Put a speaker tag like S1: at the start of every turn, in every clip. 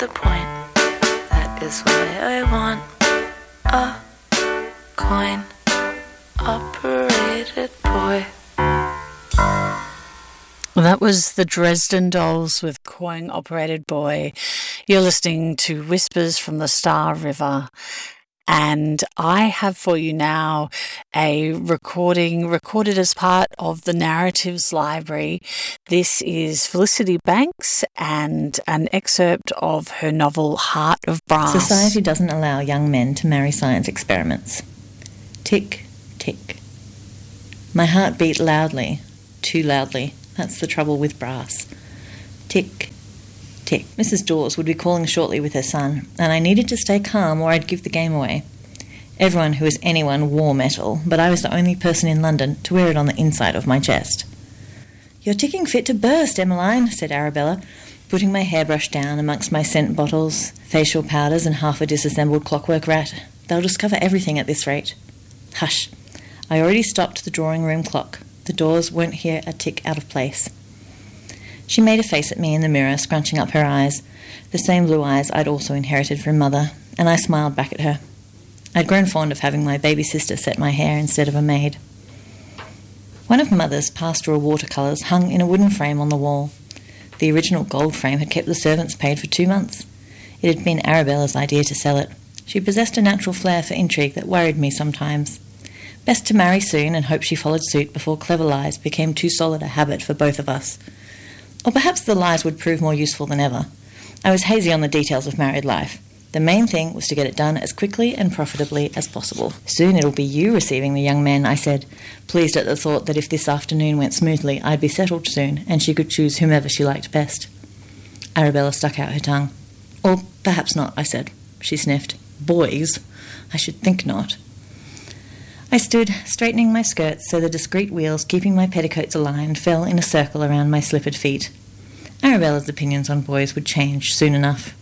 S1: the point. That is why I want a coin-operated boy.
S2: Well, that was the Dresden Dolls with Coin Operated Boy. You're listening to Whispers from the Star River. And I have for you now a recording recorded as part of the Narratives Library. This is Felicity Banks and an excerpt of her novel Heart of Brass.
S3: Society doesn't allow young men to marry science experiments. Tick, tick. My heart beat loudly, too loudly. That's the trouble with brass. Tick, tick. Mrs. Dawes would be calling shortly with her son, and I needed to stay calm or I'd give the game away. Everyone who is anyone wore metal, but I was the only person in London to wear it on the inside of my chest. "You're ticking fit to burst, Emmeline," said Arabella, putting my hairbrush down amongst my scent bottles, facial powders and half a disassembled clockwork rat. "They'll discover everything at this rate." "Hush. I already stopped the drawing-room clock. The doors won't hear a tick out of place." She made a face at me in the mirror, scrunching up her eyes, the same blue eyes I'd also inherited from Mother, and I smiled back at her. I'd grown fond of having my baby sister set my hair instead of a maid. One of Mother's pastoral watercolours hung in a wooden frame on the wall. The original gold frame had kept the servants paid for 2 months. It had been Arabella's idea to sell it. She possessed a natural flair for intrigue that worried me sometimes. Best to marry soon and hope she followed suit before clever lies became too solid a habit for both of us. Or perhaps the lies would prove more useful than ever. I was hazy on the details of married life. The main thing was to get it done as quickly and profitably as possible. "Soon it'll be you receiving the young men," I said, pleased at the thought that if this afternoon went smoothly, I'd be settled soon and she could choose whomever she liked best. Arabella stuck out her tongue. "Or perhaps not," I said. She sniffed. "Boys? I should think not." I stood, straightening my skirts so the discreet wheels keeping my petticoats aligned fell in a circle around my slippered feet. Arabella's opinions on boys would change soon enough.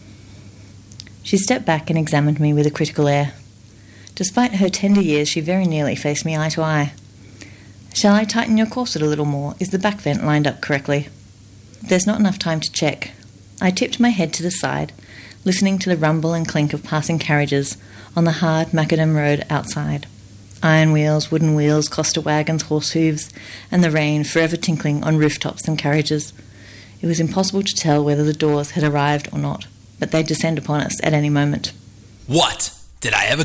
S3: She stepped back and examined me with a critical air. Despite her tender years, she very nearly faced me eye to eye. "Shall I tighten your corset a little more? Is the back vent lined up correctly?" "There's not enough time to check." I tipped my head to the side, listening to the rumble and clink of passing carriages on the hard macadam road outside. Iron wheels, wooden wheels, Costa wagons, horse hooves, and the rain forever tinkling on rooftops and carriages. It was impossible to tell whether the Dawes had arrived or not, but they'd descend upon us at any moment.
S4: "What? Did I ever